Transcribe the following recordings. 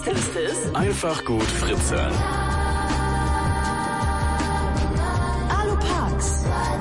Gästeliste ist Einfach gut Fritz hören. Alu Parks.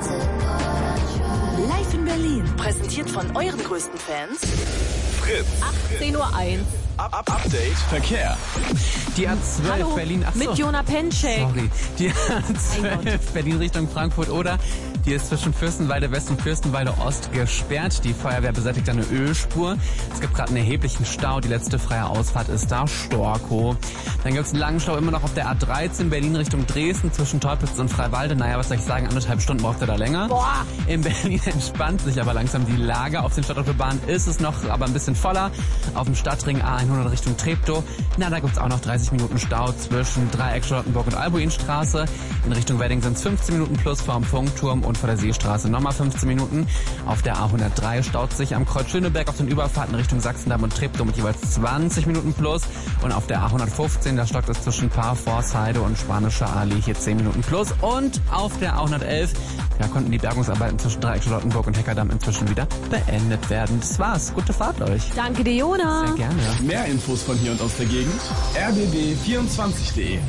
Live in Berlin. Präsentiert von euren größten Fans. Fritz. 10:01 Uhr. Update Verkehr. Die A12 Hallo, Berlin. Achso. mit Jona Penschek. Sorry. Die Mein A12 Berlin Richtung Frankfurt oder die ist zwischen Fürstenwalde West und Fürstenwalde Ost gesperrt. Die Feuerwehr beseitigt eine Ölspur. Es gibt gerade einen erheblichen Stau. Die letzte freie Ausfahrt ist da Storkow. Dann gibt es einen langen Stau immer noch auf der A13 Berlin Richtung Dresden zwischen Teupitz und Freiwalde. Naja, was soll ich sagen, 1,5 Stunden braucht ihr da länger. Boah. In Berlin entspannt sich aber langsam die Lage. Auf den Stadtautobahnen ist es noch aber ein bisschen voller. Auf dem Stadtring A100 Richtung Treptow. Na, da gibt's auch noch 30 Minuten Stau zwischen Dreieck, Charlottenburg und Albuinstraße. In Richtung Wedding sind es 15 Minuten plus vor dem Funkturm und vor der Seestraße nochmal 15 Minuten. Auf der A103 staut sich am Kreuz Schöneberg auf den Überfahrten Richtung Sachsendamm und Treptow mit jeweils 20 Minuten plus. Und auf der A115, da stockt es zwischen Paar-Forstheide und Spanischer Allee hier 10 Minuten plus. Und auf der A111, da konnten die Bergungsarbeiten zwischen Dreieck, Charlottenburg und Heckerdamm inzwischen wieder beendet werden. Das war's. Gute Fahrt euch. Danke dir, Jona. Sehr gerne. Mehr Infos von hier und aus der Gegend. rbb24.de.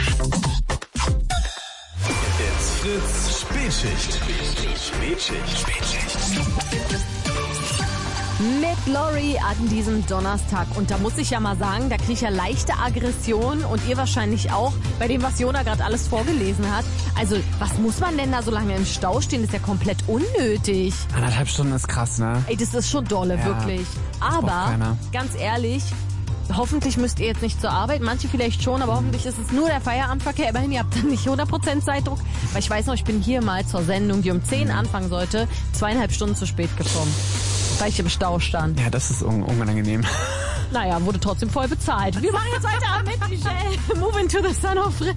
It's Fritz Spätschicht. Mit Lori an diesem Donnerstag. Und da muss ich ja mal sagen, da kriege ich ja leichte Aggression und ihr wahrscheinlich auch, bei dem, was Jona gerade alles vorgelesen hat. Also, was muss man denn da so lange im Stau stehen? Das ist ja komplett unnötig. 1,5 Stunden ist krass, ne? Ey, das ist schon dolle, Ja, wirklich. braucht Aber, keiner. ganz ehrlich, hoffentlich müsst ihr jetzt nicht zur Arbeit. Manche vielleicht schon, aber hoffentlich ist es nur der Feierabendverkehr. Immerhin, ihr habt dann nicht 100% Zeitdruck. Weil ich weiß noch, ich bin hier mal zur Sendung, die um 10 anfangen sollte, 2,5 Stunden zu spät gekommen. Weil ich im Stau stand. Ja, das ist unangenehm. Naja, wurde trotzdem voll bezahlt. Wir machen jetzt weiter mit Michelle. Move into the Sun of Fritz.